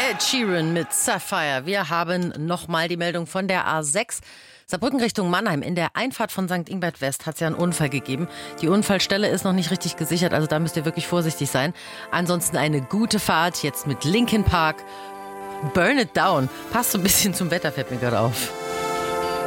Ed Sheeran mit Sapphire. Wir haben nochmal die Meldung von der A6. Saarbrücken Richtung Mannheim. In der Einfahrt von St. Ingbert West hat es ja einen Unfall gegeben. Die Unfallstelle ist noch nicht richtig gesichert, also da müsst ihr wirklich vorsichtig sein. Ansonsten eine gute Fahrt jetzt mit Linkin Park. Burn It Down. Passt so ein bisschen zum Wetter, fällt mir gerade auf.